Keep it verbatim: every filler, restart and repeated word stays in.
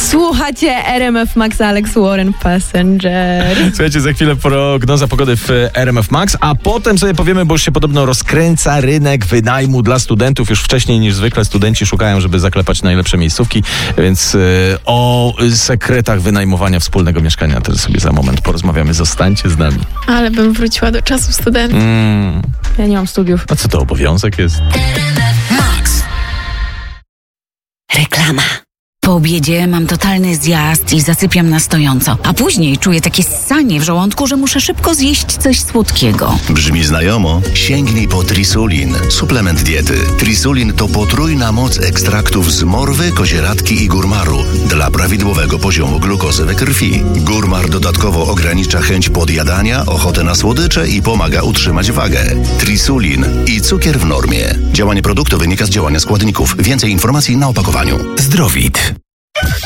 Słuchacie R M F Max, Alex Warren, Passenger. Słuchajcie, za chwilę prognoza pogody w R M F Max, a potem sobie powiemy, bo już się podobno rozkręca rynek wynajmu dla studentów. Już wcześniej niż zwykle studenci szukają, żeby zaklepać najlepsze miejscówki, więc yy, o sekretach wynajmowania wspólnego mieszkania też sobie za moment porozmawiamy. Zostańcie z nami. Ale bym wróciła do czasu studenta. Mm. Ja nie mam studiów. A co to, obowiązek jest? Max. Reklama. Po obiedzie mam totalny zjazd i zasypiam na stojąco, a później czuję takie ssanie w żołądku, że muszę szybko zjeść coś słodkiego. Brzmi znajomo? Sięgnij po Trisulin, suplement diety. Trisulin to potrójna moc ekstraktów z morwy, kozieradki i górmaru dla prawidłowego poziomu glukozy we krwi. Górmar dodatkowo ogranicza chęć podjadania, ochotę na słodycze i pomaga utrzymać wagę. Trisulin i cukier w normie. Działanie produktu wynika z działania składników. Więcej informacji na opakowaniu. Zdrowit.